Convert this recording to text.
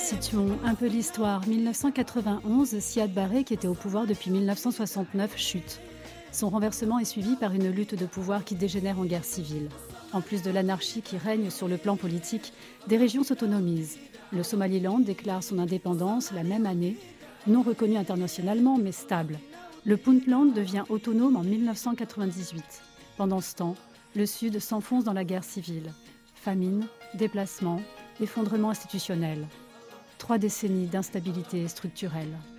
Situons un peu l'histoire. 1991, Siad Barre, qui était au pouvoir depuis 1969, chute. Son renversement est suivi par une lutte de pouvoir qui dégénère en guerre civile. En plus de l'anarchie qui règne sur le plan politique, des régions s'autonomisent. Le Somaliland déclare son indépendance la même année, non reconnue internationalement mais stable. Le Puntland devient autonome en 1998. Pendant ce temps, le Sud s'enfonce dans la guerre civile. Famine, déplacement, effondrement institutionnel. 3 décennies d'instabilité structurelle.